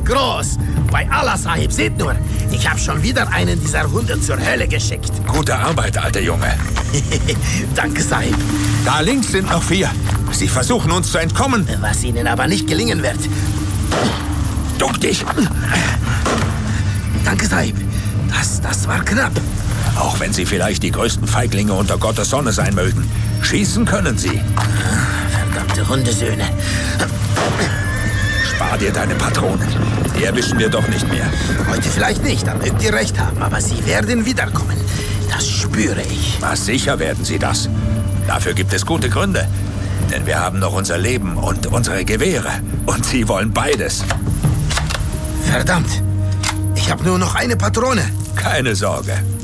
groß. Bei Allah Sahib, seht nur, ich habe schon wieder einen dieser Hunde zur Hölle geschickt. Gute Arbeit, alter Junge. Danke, Sahib. Da links sind noch 4. Sie versuchen uns zu entkommen. Was ihnen aber nicht gelingen wird. Duck dich. Danke, Sahib. Das war knapp. Auch wenn Sie vielleicht die größten Feiglinge unter Gottes Sonne sein mögen. Schießen können Sie. Verdammte Hundesöhne. Spar dir deine Patronen. Die erwischen wir doch nicht mehr. Heute vielleicht nicht, da mögt ihr recht haben, aber sie werden wiederkommen. Das spüre ich. Was sicher werden Sie das. Dafür gibt es gute Gründe. Denn wir haben noch unser Leben und unsere Gewehre. Und Sie wollen beides. Verdammt. Ich habe nur noch eine Patrone. Keine Sorge.